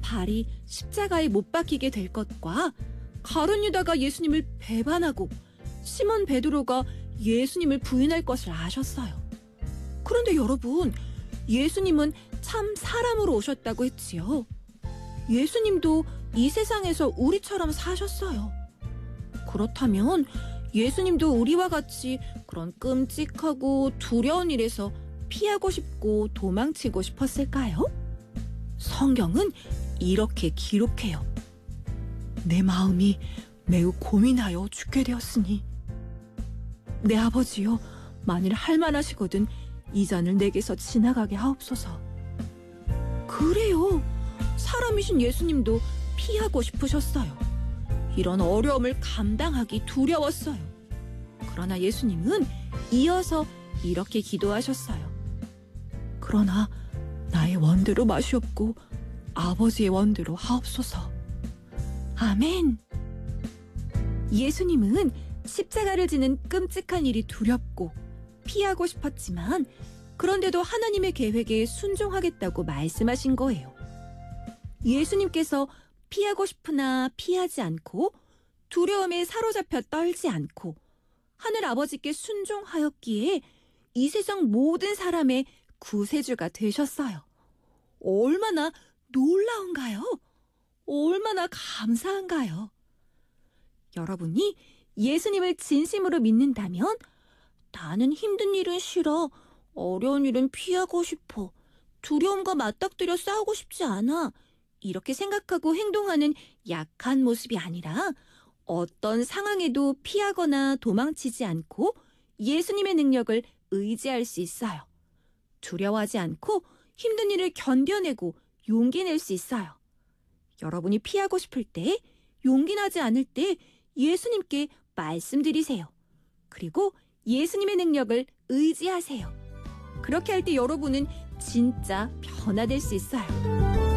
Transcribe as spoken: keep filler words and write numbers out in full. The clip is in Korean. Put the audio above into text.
발이 십자가에 못 박히게 될 것과 가룟 유다가 예수님을 배반하고 시몬 베드로가 예수님을 부인할 것을 아셨어요. 그런데 여러분, 예수님은 참 사람으로 오셨다고 했지요. 예수님도 이 세상에서 우리처럼 사셨어요. 그렇다면 예수님도 우리와 같이 그런 끔찍하고 두려운 일에서 피하고 싶고 도망치고 싶었을까요? 성경은 이렇게 기록해요. 내 마음이 매우 고민하여 죽게 되었으니 내 아버지여, 만일 할만하시거든 이 잔을 내게서 지나가게 하옵소서. 그래요. 사람이신 예수님도 피하고 싶으셨어요. 이런 어려움을 감당하기 두려웠어요. 그러나 예수님은 이어서 이렇게 기도하셨어요. 그러나 나의 원대로 마시옵고 아버지의 원대로 하옵소서. 아멘. 예수님은 십자가를 지는 끔찍한 일이 두렵고 피하고 싶었지만 그런데도 하나님의 계획에 순종하겠다고 말씀하신 거예요. 예수님께서 피하고 싶으나 피하지 않고 두려움에 사로잡혀 떨지 않고 하늘 아버지께 순종하였기에 이 세상 모든 사람의 구세주가 되셨어요. 얼마나 놀라운가요? 얼마나 감사한가요? 여러분이 예수님을 진심으로 믿는다면 나는 힘든 일은 싫어, 어려운 일은 피하고 싶어, 두려움과 맞닥뜨려 싸우고 싶지 않아, 이렇게 생각하고 행동하는 약한 모습이 아니라 어떤 상황에도 피하거나 도망치지 않고 예수님의 능력을 의지할 수 있어요. 두려워하지 않고 힘든 일을 견뎌내고 용기 낼 수 있어요. 여러분이 피하고 싶을 때, 용기 나지 않을 때 예수님께 말씀드리세요. 그리고 예수님의 능력을 의지하세요. 그렇게 할 때 여러분은 진짜 변화될 수 있어요.